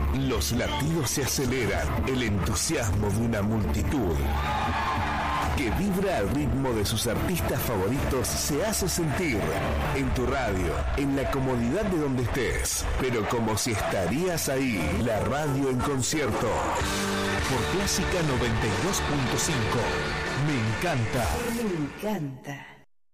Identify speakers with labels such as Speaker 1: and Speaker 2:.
Speaker 1: Los latidos se aceleran, el entusiasmo de una multitud que vibra al ritmo de sus artistas favoritos se hace sentir en tu radio, en la comodidad de donde estés, pero como si estarías ahí. La radio en concierto por Clásica 92.5. Me encanta.
Speaker 2: Me encanta.